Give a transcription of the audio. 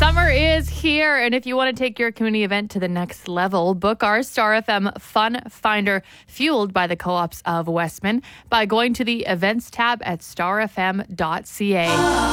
Summer is here, and if you want to take your community event to the next level, book our Star FM Fun Finder, fueled by the Co-ops of Westman, by going to the Events tab at starfm.ca.